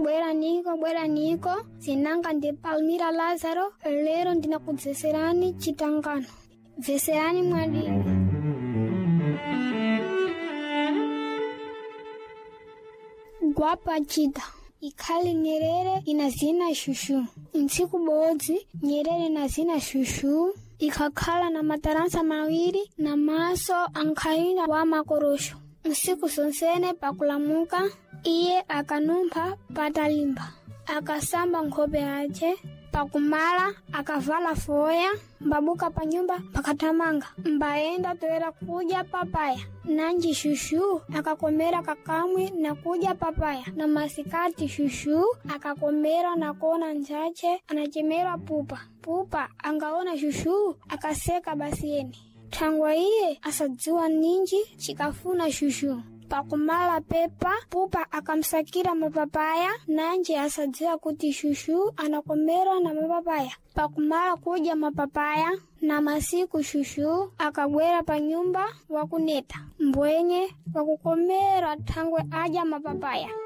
bwera niko, zinanga ndi Palmira Lazaro, lero ndinakudziserani chitangano. Veserani mwadini. Gwapa chita. Ikhali Nyerere inazina shushu. Ntsiku bodzi Nyerere inazina shushu. Ikakhala na mataransa mawiri na maso ankhaina wa makorosho. Nsiku sonsene pakulamuka, iye akanumpha patalimba. Akasamba nkhope yace, pakumala akavala foya, mbabuka pa nyumba pakatamanga. Mbaenda toera kudya papaya. Nanji shushu akakomera kakamwe na kudya papaya. Na masikati shushu akakomera na kona nchache anachemera pupa. Pupa angaona shushu akaseka basieni. Thangwa iye asadziwa ninji chikafuna shushu. Pakumala pepa, pupa akamsakira mapapaya, nanje asadziwa kuti shushu anakomera na mapapaya. Pakumala kudya mapapaya, na masiku shushu akabwera pa nyumba wakuneta. Mbwenye wakukomera thangwe aja mapapaya.